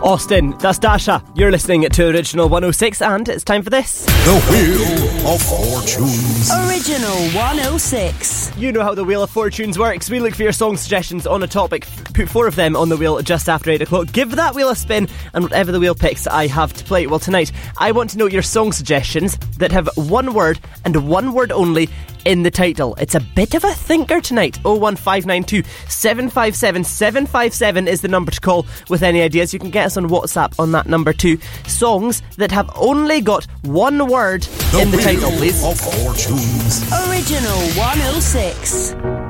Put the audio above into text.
Austin, that's Dasha. You're listening to Original 106 and it's time for this. The Wheel of Fortunes. Original 106. You know how the Wheel of Fortunes works. We look for your song suggestions on a topic, put 4 of them on the wheel just after 8 o'clock. Give that wheel a spin and whatever the wheel picks, I have to play. Well, tonight, I want to know your song suggestions that have one word and one word only in the title. It's a bit of a thinker tonight. 01592 757 757 is the number to call with any ideas. You can get us on WhatsApp on that number too. Songs that have only got one word in the title, please. Of Fortunes. Original 106.